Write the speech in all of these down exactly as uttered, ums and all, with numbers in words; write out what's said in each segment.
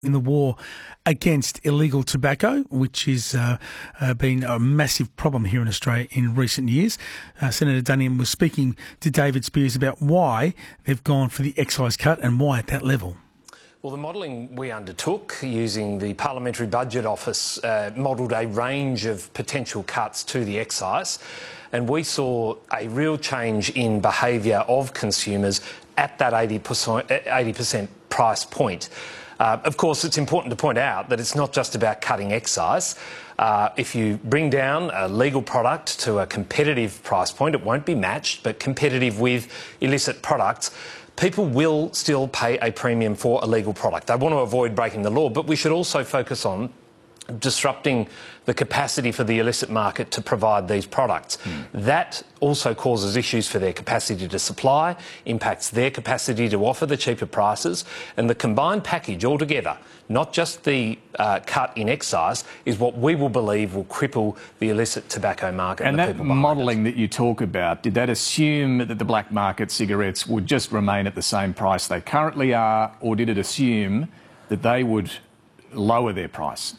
in the war against illegal tobacco, which has uh, uh, been a massive problem here in Australia in recent years. Uh, Senator Duniam was speaking to David Speers about why they've gone for the excise cut and why at that level. Well, the modelling we undertook using the Parliamentary Budget Office uh, modelled a range of potential cuts to the excise, and we saw a real change in behaviour of consumers at that eighty percent price point. Uh, of course, it's important to point out that it's not just about cutting excise. Uh, if you bring down a legal product to a competitive price point, it won't be matched, but competitive with illicit products, people will still pay a premium for a legal product. They want to avoid breaking the law, but we should also focus on disrupting the capacity for the illicit market to provide these products. Mm. That also causes issues for their capacity to supply, impacts their capacity to offer the cheaper prices, and the combined package altogether, not just the uh, cut in excise, is what we will believe will cripple the illicit tobacco market. And, and that modelling that you talk about, did that assume that the black market cigarettes would just remain at the same price they currently are, or did it assume that they would lower their price?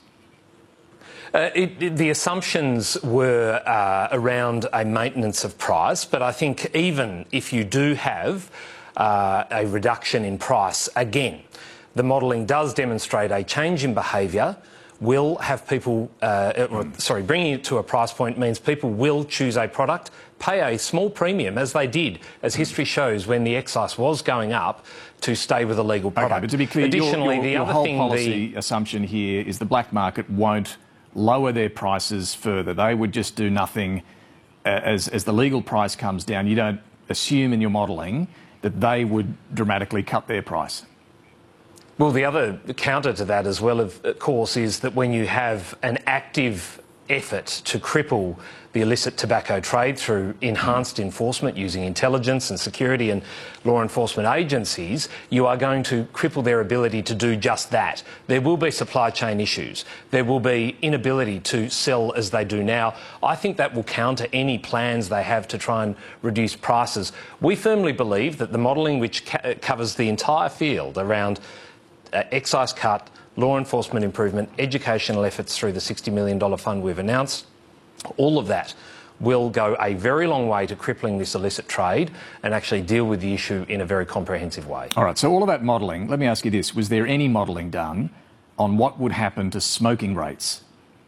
Uh, it, it, the assumptions were uh, around a maintenance of price, but I think even if you do have uh, a reduction in price, again, the modelling does demonstrate a change in behaviour, will have people, uh, or, sorry, bringing it to a price point means people will choose a product, pay a small premium, as they did, as history shows, when the excise was going up, to stay with a legal product. Okay, but to be clear, Additionally, your, your, the your other whole thing policy the, assumption here is the black market won't lower their prices further. They would just do nothing uh, as, as the legal price comes down. You don't assume in your modelling that they would dramatically cut their price. Well, the other counter to that as well, of course, is that when you have an active effort to cripple the illicit tobacco trade through enhanced enforcement using intelligence and security and law enforcement agencies, you are going to cripple their ability to do just that. There will be supply chain issues. There will be inability to sell as they do now. I think that will counter any plans they have to try and reduce prices. We firmly believe that the modelling which ca- covers the entire field around uh, excise cut, law enforcement improvement, educational efforts through the sixty million dollars fund we've announced, all of that will go a very long way to crippling this illicit trade and actually deal with the issue in a very comprehensive way. All right, so all of that modelling, let me ask you this, was there any modelling done on what would happen to smoking rates?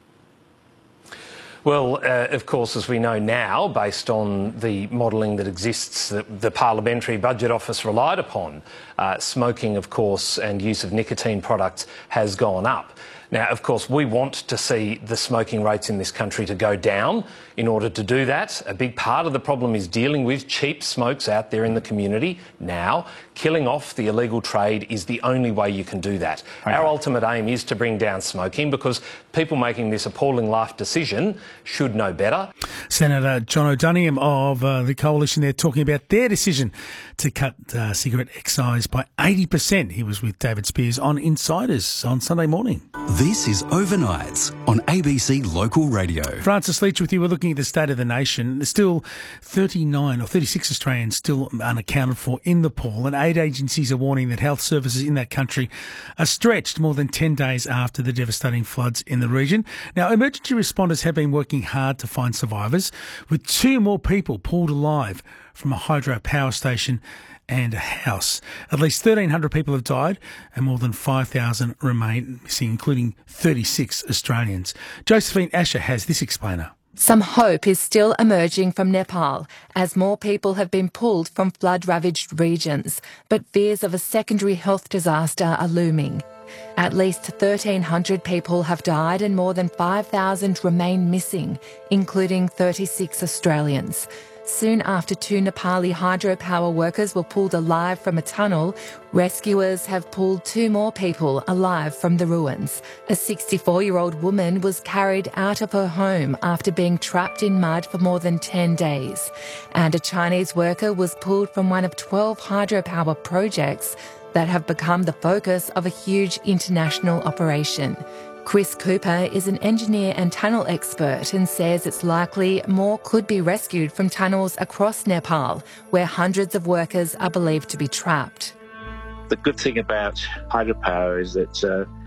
Well, uh, of course, as we know now, based on the modelling that exists that the Parliamentary Budget Office relied upon, uh, smoking, of course, and use of nicotine products has gone up. Now, of course, we want to see the smoking rates in this country to go down. In order to do that, a big part of the problem is dealing with cheap smokes out there in the community. Now, killing off the illegal trade is the only way you can do that. Okay. Our ultimate aim is to bring down smoking because people making this appalling life decision should know better. Senator John Duniam of uh, the Coalition there talking about their decision to cut uh, cigarette excise by eighty percent. He was with David Speers on Insiders on Sunday morning. This is Overnights on A B C Local Radio. Francis Leach with you. We're looking at the state of the nation. There's still thirty-nine or thirty-six Australians still unaccounted for in the pool, and aid agencies are warning that health services in that country are stretched more than ten days after the devastating floods in the region. Now, emergency responders have been working hard to find survivors, with two more people pulled alive from a hydro power station and a house. At least thirteen hundred people have died and more than five thousand remain missing, including thirty-six Australians. Josephine Asher has this explainer. Some hope is still emerging from Nepal as more people have been pulled from flood-ravaged regions, but fears of a secondary health disaster are looming. At least thirteen hundred people have died and more than five thousand remain missing, including thirty-six Australians. Soon after two Nepali hydropower workers were pulled alive from a tunnel, rescuers have pulled two more people alive from the ruins. A sixty-four-year-old woman was carried out of her home after being trapped in mud for more than ten days. And a Chinese worker was pulled from one of twelve hydropower projects that have become the focus of a huge international operation. Chris Cooper is an engineer and tunnel expert and says it's likely more could be rescued from tunnels across Nepal, where hundreds of workers are believed to be trapped. The good thing about hydropower is that uh,